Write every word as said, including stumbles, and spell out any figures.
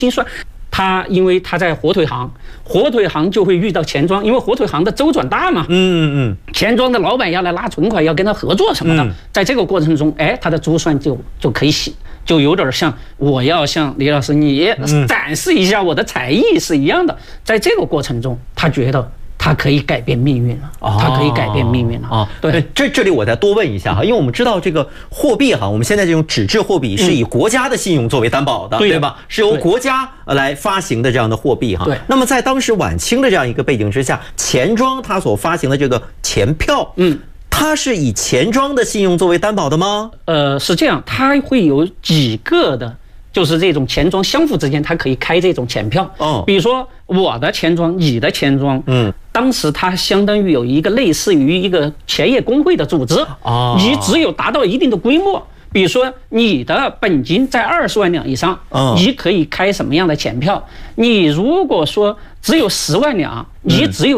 心算。他因为他在火腿行，火腿行就会遇到钱庄，因为火腿行的周转大嘛，嗯嗯嗯，钱庄的老板要来拉存款，要跟他合作什么的，在这个过程中，哎，他的珠算就就可以洗，就有点像我要向李老师你展示一下我的才艺是一样的，在这个过程中，他觉得。它可以改变命运了，它可以改变命运了啊！ 对，这这里我再多问一下哈，因为我们知道这个货币哈，我们现在这种纸质货币是以国家的信用作为担保的，对吧？是由国家来发行的这样的货币哈。对。那么在当时晚清的这样一个背景之下，钱庄它所发行的这个钱票，嗯，它是以钱庄的信用作为担保的吗？ 呃，是这样，它会有几个的。就是这种钱庄相互之间，它可以开这种钱票。哦，比如说我的钱庄，你的钱庄，嗯，当时它相当于有一个类似于一个钱业工会的组织。哦，你只有达到一定的规模，比如说你的本金在二十万两以上，哦，你可以开什么样的钱票？你如果说只有十万两，你只有